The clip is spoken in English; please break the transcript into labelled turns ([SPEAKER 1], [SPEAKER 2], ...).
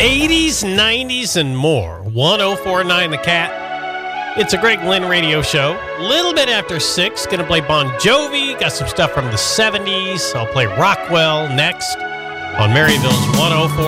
[SPEAKER 1] 80s, 90s, and more. 1049 The Cat. It's a Greg Lynn radio show. A little bit after 6. Going to play Bon Jovi. Got some stuff from the 70s. I'll play Rockwell next on Maryville's 104.